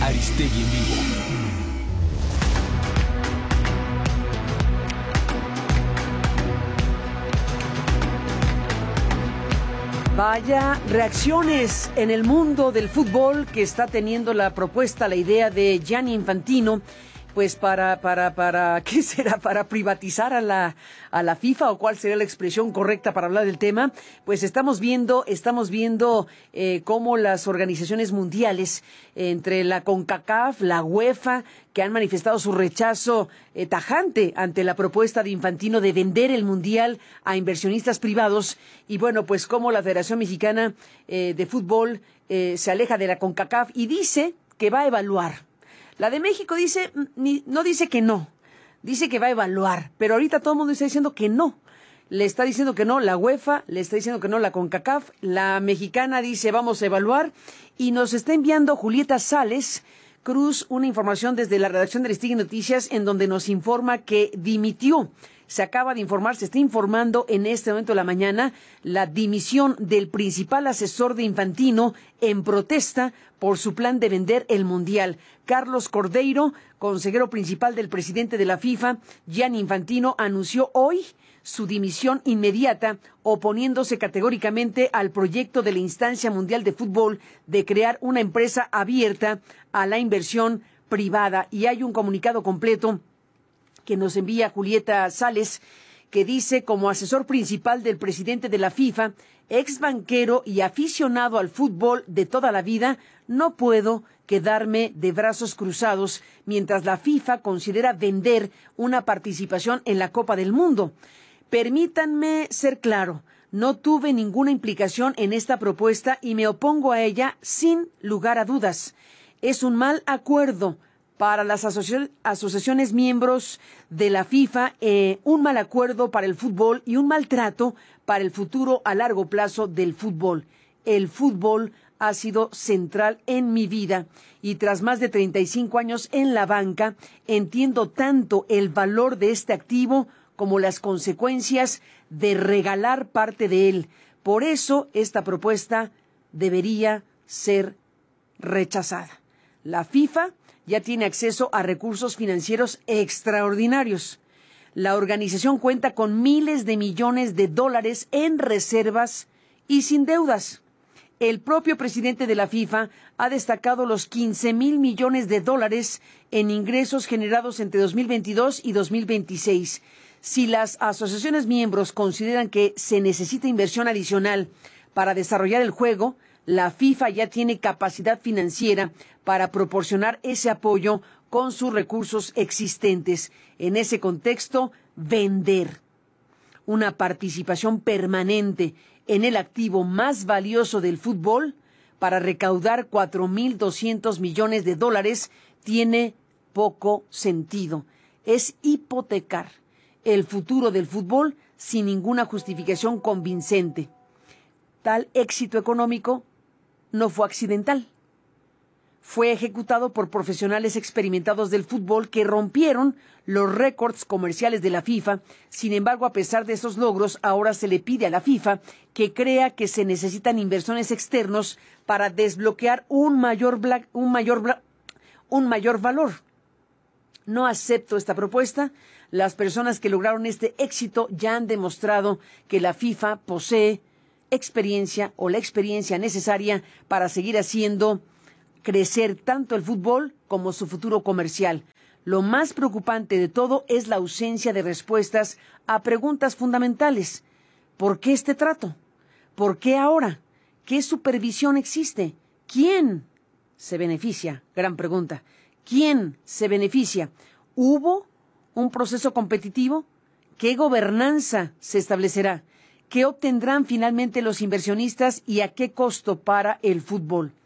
Aristegui en vivo. Vaya reacciones en el mundo del fútbol que está teniendo la propuesta, la idea de Gianni Infantino, pues para ¿qué será? ¿Para privatizar a la FIFA o cuál sería la expresión correcta para hablar del tema? Pues estamos viendo cómo las organizaciones mundiales, entre la CONCACAF, la UEFA, que han manifestado su rechazo tajante ante la propuesta de Infantino de vender el Mundial a inversionistas privados. Y bueno, pues cómo la Federación Mexicana de Fútbol se aleja de la CONCACAF y dice que va a evaluar. La de México no dice que no, dice que va a evaluar, pero ahorita todo el mundo está diciendo que no. Le está diciendo que no la UEFA, le está diciendo que no la CONCACAF, la mexicana dice vamos a evaluar, y nos está enviando Julieta Sales Cruz una información desde la redacción de Aristegui Noticias, en donde nos informa que dimitió. Se acaba de informar, se está informando en este momento de la mañana, la dimisión del principal asesor de Infantino en protesta por su plan de vender el Mundial. Carlos Cordeiro, consejero principal del presidente de la FIFA, Gianni Infantino, anunció hoy su dimisión inmediata, oponiéndose categóricamente al proyecto de la Instancia Mundial de Fútbol de crear una empresa abierta a la inversión privada. Y hay un comunicado completo que nos envía Julieta Sales, que dice: como asesor principal del presidente de la FIFA, ex banquero y aficionado al fútbol de toda la vida, no puedo quedarme de brazos cruzados mientras la FIFA considera vender una participación en la Copa del Mundo. Permítanme ser claro, no tuve ninguna implicación en esta propuesta y me opongo a ella sin lugar a dudas. Es un mal acuerdo para las asociaciones miembros de la FIFA, un mal acuerdo para el fútbol y un maltrato para el futuro a largo plazo del fútbol. El fútbol ha sido central en mi vida y tras más de 35 años en la banca, entiendo tanto el valor de este activo como las consecuencias de regalar parte de él. Por eso, esta propuesta debería ser rechazada. La FIFA ya tiene acceso a recursos financieros extraordinarios. La organización cuenta con miles de millones de dólares en reservas y sin deudas. El propio presidente de la FIFA ha destacado los 15,000 millones de dólares en ingresos generados entre 2022 y 2026. Si las asociaciones miembros consideran que se necesita inversión adicional para desarrollar el juego, la FIFA ya tiene capacidad financiera para proporcionar ese apoyo con sus recursos existentes. En ese contexto, vender una participación permanente en el activo más valioso del fútbol para recaudar 4,200 millones de dólares tiene poco sentido. Es hipotecar el futuro del fútbol sin ninguna justificación convincente. Tal éxito económico no fue accidental. Fue ejecutado por profesionales experimentados del fútbol que rompieron los récords comerciales de la FIFA. Sin embargo, a pesar de esos logros, ahora se le pide a la FIFA que crea que se necesitan inversores externos para desbloquear un mayor valor. No acepto esta propuesta. Las personas que lograron este éxito ya han demostrado que la FIFA posee experiencia o la experiencia necesaria para seguir haciendo crecer tanto el fútbol como su futuro comercial. Lo más preocupante de todo es la ausencia de respuestas a preguntas fundamentales. ¿Por qué este trato? ¿Por qué ahora? ¿Qué supervisión existe? ¿Quién se beneficia? Gran pregunta. ¿Quién se beneficia? ¿Hubo un proceso competitivo? ¿Qué gobernanza se establecerá? ¿Qué obtendrán finalmente los inversionistas y a qué costo para el fútbol?